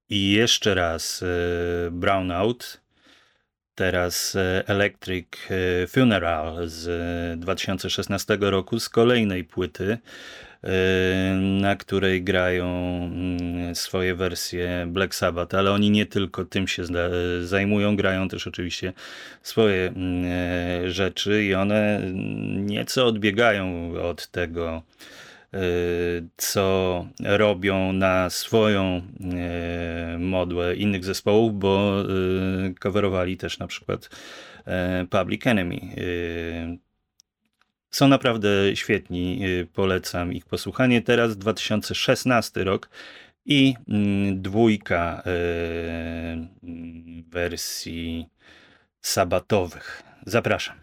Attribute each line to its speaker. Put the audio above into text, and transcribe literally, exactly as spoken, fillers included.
Speaker 1: i jeszcze raz e, Brownout, teraz e, Electric e, Funeral z e, dwa tysiące szesnastego roku, z kolejnej płyty, e, na której grają mm, swoje wersje Black Sabbath, ale oni nie tylko tym się zda- zajmują, grają też oczywiście swoje mm, e, rzeczy i one mm, nieco odbiegają od tego, y, co robią na swoją y, modłę innych zespołów, bo y, coverowali też na przykład y, Public Enemy. Y, Są naprawdę świetni, y, polecam ich posłuchanie. Teraz dwa tysiące szesnasty rok i mm, dwójka y, mm, wersji sabatowych. Zapraszam.